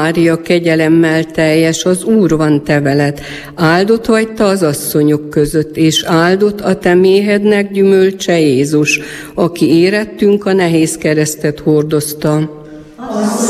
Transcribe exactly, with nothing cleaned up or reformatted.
Mária, kegyelemmel teljes, az Úr van te veled. Áldott vagy te az asszonyok között, és áldott a te méhednek gyümölcse Jézus, aki érettünk a nehéz keresztet hordozta.